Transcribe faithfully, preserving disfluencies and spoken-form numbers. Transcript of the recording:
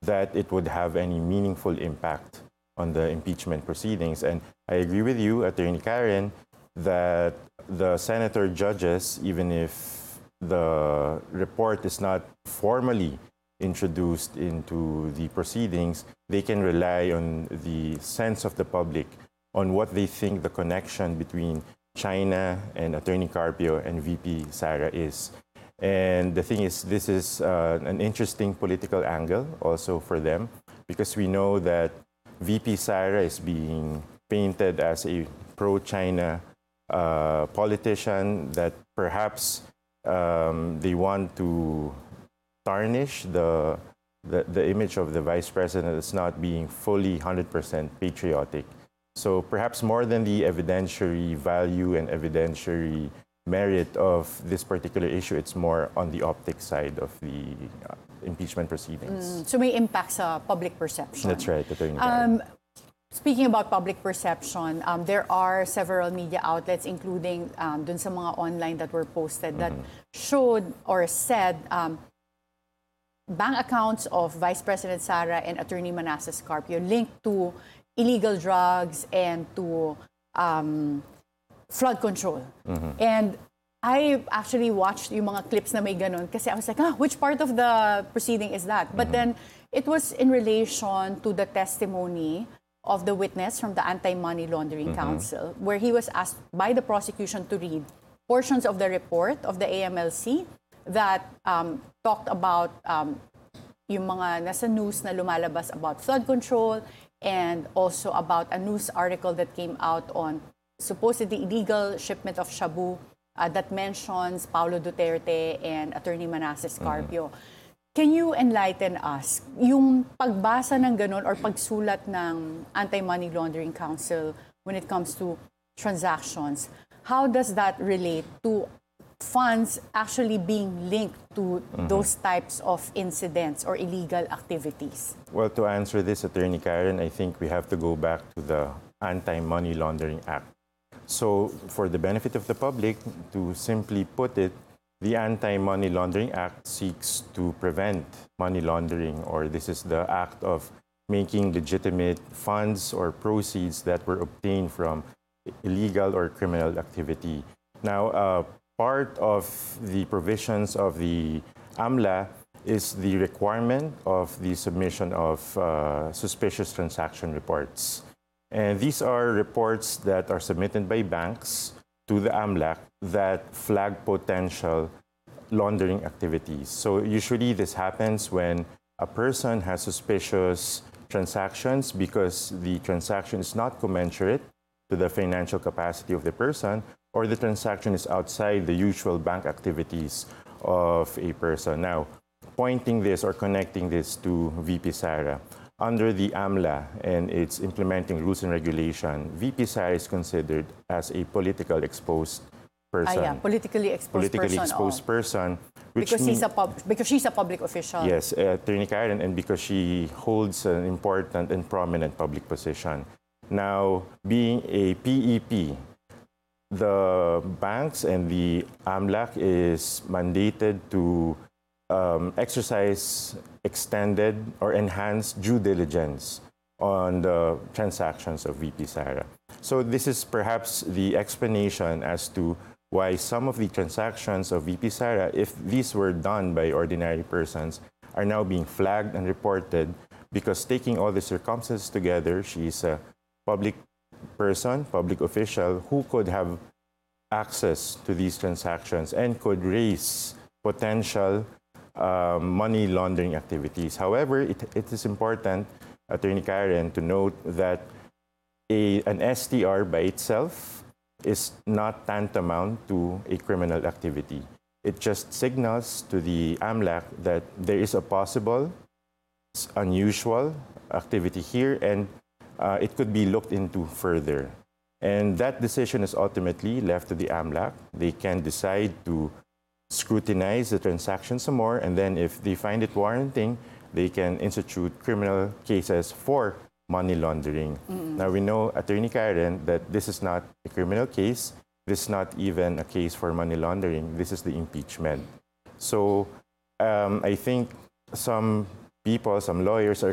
that it would have any meaningful impact on the impeachment proceedings. And I agree with you, Attorney Karen, that the senator judges, even if the report is not formally introduced into the proceedings, they can rely on the sense of the public on what they think the connection between China and Attorney Carpio and V P Sara is. And the thing is, this is uh, an interesting political angle also for them, because we know that V P Sara is being painted as a pro-China uh, politician, that perhaps um, they want to tarnish the, the, the image of the vice president as not being fully one hundred percent patriotic. So perhaps more than the evidentiary value and evidentiary merit of this particular issue, it's more on the optics side of the uh, impeachment proceedings. Mm, so may impact sa public perception. That's right, Attorney um, Speaking about public perception, um, there are several media outlets, including um, dun sa mga online that were posted, that mm-hmm. showed or said um, bank accounts of Vice President Sara and Attorney Manasseh Carpio linked to illegal drugs and to um, flood control. Mm-hmm. And I actually watched yung mga clips na may ganun kasi I was like, ah, which part of the proceeding is that? Mm-hmm. But then it was in relation to the testimony of the witness from the Anti-Money Laundering mm-hmm. Council, where he was asked by the prosecution to read portions of the report of the A M L C that um, talked about um, yung mga nasa news na lumalabas about flood control, and also about a news article that came out on supposedly illegal shipment of shabu uh, that mentions Paulo Duterte and Attorney Manasseh Carpio. Mm-hmm. Can you enlighten us, yung pagbasa ng ganun or pagsulat ng Anti-Money Laundering Council when it comes to transactions, how does that relate to funds actually being linked to mm-hmm. those types of incidents or illegal activities? Well, to answer this, Attorney Karen, I think we have to go back to the Anti-Money Laundering Act. So, for the benefit of the public, to simply put it, the Anti-Money Laundering Act seeks to prevent money laundering, or this is the act of making legitimate funds or proceeds that were obtained from illegal or criminal activity. Now, uh, part of the provisions of the AMLA is the requirement of the submission of uh, suspicious transaction reports. And these are reports that are submitted by banks to the AMLAC that flag potential laundering activities. So usually this happens when a person has suspicious transactions because the transaction is not commensurate to the financial capacity of the person, or the transaction is outside the usual bank activities of a person. Now, pointing this or connecting this to V P Sara, under the AMLA and its implementing rules and regulation, V P Sara is considered as a politically exposed person. Ah, yeah, politically exposed politically person. exposed oh. person. Which because, mean, he's a pub, because she's a public official. Yes, uh, Attorney Karen, and because she holds an important and prominent public position. Now, being a P E P, the banks and the AMLAC is mandated to um, exercise extended or enhanced due diligence on the transactions of V P Sara. So this is perhaps the explanation as to why some of the transactions of V P Sara, if these were done by ordinary persons, are now being flagged and reported, because taking all the circumstances together, she's a public person, public official, who could have access to these transactions and could raise potential uh, money laundering activities. However, it, it is important, Attorney Karen, to note that a, an S T R by itself is not tantamount to a criminal activity. It just signals to the AMLAC that there is a possible unusual activity here, and uh, it could be looked into further. And that decision is ultimately left to the AMLAC. They can decide to scrutinize the transaction some more, and then if they find it warranting, they can institute criminal cases for money laundering. Mm-hmm. Now, we know, Attorney Karen, that this is not a criminal case. This is not even a case for money laundering. This is the impeachment. So um, I think some people, some lawyers are